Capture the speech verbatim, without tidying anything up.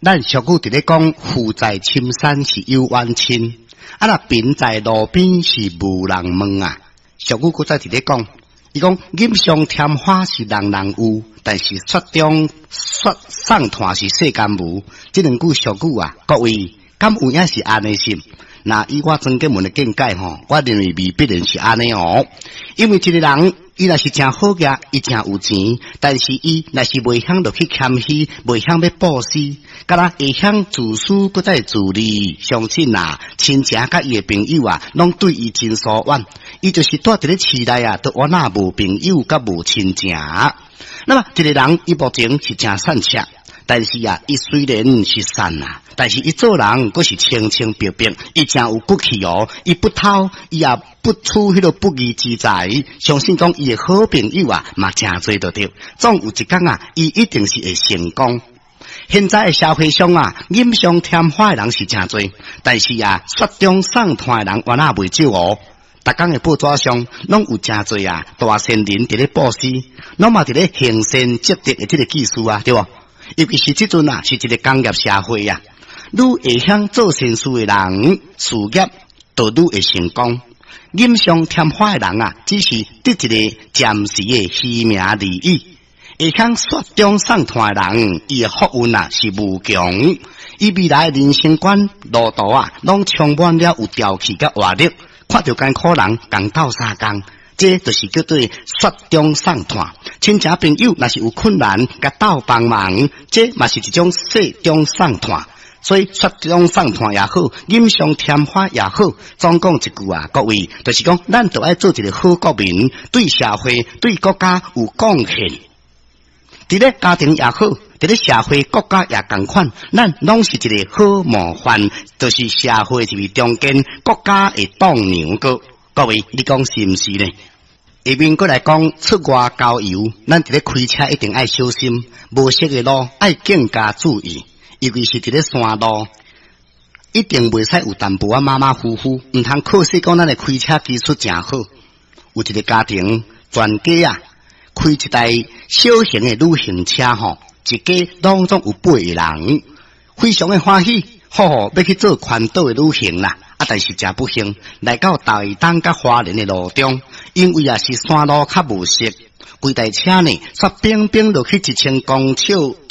咱俗语伫咧讲，富在深山是有冤亲，啊那贫在路边是无人问啊。俗语搁再伫咧讲，伊讲锦上添花是人人有，但是雪中雪送炭是世间无。这两句俗语啊，各位敢有影是安尼是？那以我曾经问的见解吼，我认为未必然是安尼哦。因为一个人，伊若是真好个，伊真有钱，但是伊若是未晓落去谦虚，未晓要布施，甲若会晓自私，搁再自利，相信啊，亲情甲伊的朋友啊，拢对伊真疏远。伊就是住伫咧市内啊，都我那无朋友甲无亲情。那么一个人，伊目前是真善良。但是啊，伊虽然是善啊，但是伊做人阁是清清白白，伊真有骨气哦。伊不偷，伊也不取迄个不义之财。相信讲伊的好朋友啊，嘛真多得着。总有一天啊，伊一定是会成功。现在的社会上啊，锦上添花的人是真多，但是啊，雪中送炭的人原来未少哦。逐工的报纸上，拢有真多啊，大善人伫咧布施，拢嘛伫咧行善积德的这个技术啊，对无？尤其是即阵啊，是一个工业社会啊，愈会晓做善事的人，事业就愈会成功。锦上添花的人啊，只是得一个暂时的虚名利益。会晓雪中送炭的人，伊的福运啊是无穷，伊未来的人生观路途啊，拢充满了有朝气甲活力。看到艰苦人共斗相共。这就是叫做雪中送炭，亲戚朋友若是有困难，甲斗帮忙，这嘛是一种雪中送炭。所以雪中送炭也好，锦上添花也好，总讲一句啊，各位，就是讲咱都爱做一个好国民，对社会、对国家有贡献。伫咧家庭也好，伫咧社会、国家也共款，咱拢是一个好模范，就是社会是为中间，国家会栋梁个。各位，你讲是毋是呢？下面过来讲出外郊游，咱伫咧开车一定爱小心，无熟的路爱更加注意，尤其是伫咧山路，一定袂使有淡薄啊马马虎虎，毋通可惜讲咱的开车技术真好。有一个家庭全家啊，开一台小型的旅行车吼，一家当中有八个人，非常的欢喜，好好要去做环岛的旅行啦。啊，但是真不幸，来到台东甲花莲的路中，因为啊是山路较无熟，规台车呢煞冰冰落去一千公尺